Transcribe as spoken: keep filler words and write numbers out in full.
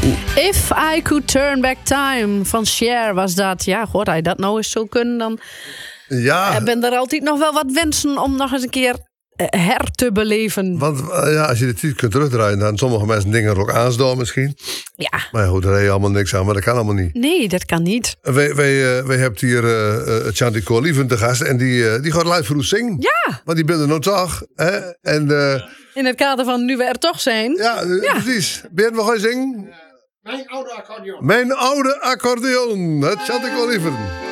If I Could Turn Back Time van Cher was dat. Ja, god, als je dat nou eens zou kunnen, dan Ja. ben er altijd nog wel wat wensen om nog eens een keer her te beleven. Want uh, ja, als je de tijd kunt terugdraaien, dan sommige mensen dingen er ook aanstaan misschien. Ja. Maar ja, goed, daar heb je allemaal niks aan, maar dat kan allemaal niet. Nee, dat kan niet. Wij, wij, uh, wij hebben hier uh, uh, Chanty Corlieven te gast en die, uh, die gaat live voor ons zingen. Ja. Want die ben er nog toch. Hè? En, uh, In het kader van nu we er toch zijn. ja, uh, Ja. precies. Ben je wat ga je zingen? Mijn oude accordeon. Mijn oude accordeon. Het Chanty Corlieven.